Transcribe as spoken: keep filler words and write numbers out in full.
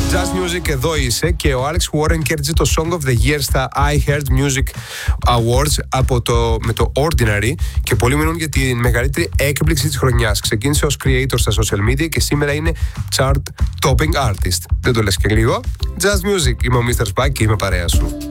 Jazz Music, εδώ είσαι, και ο Alex Warren κέρδισε το Song of the Year στα iHeart Music Awards από το, με το Ordinary, και πολλοί μιλούν για τη μεγαλύτερη έκπληξη της χρονιάς. Ξεκίνησε ως creator στα social media και σήμερα είναι chart topping artist. Δεν το λες και λίγο. Jazz Music, είμαι ο μίστερ Spike και είμαι παρέα σου.